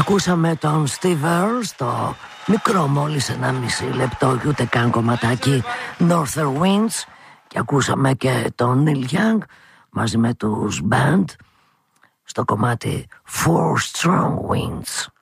Ακούσαμε τον Steve Earle στο μικρό μόλις 1,5 λεπτό και ούτε καν κομματάκι Northern Winds, και ακούσαμε και τον Neil Young μαζί με τους Band στο κομμάτι Four Strong Winds.